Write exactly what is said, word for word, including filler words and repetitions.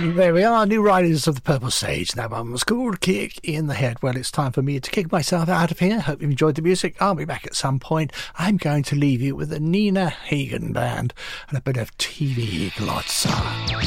There we are, New Riders of the Purple Sage. That one was called Kick in the Head. Well, it's time for me to kick myself out of here. Hope you enjoyed the music. I'll be back at some point. I'm going to leave you with the Nina Hagen Band and a bit of T V Glotzer.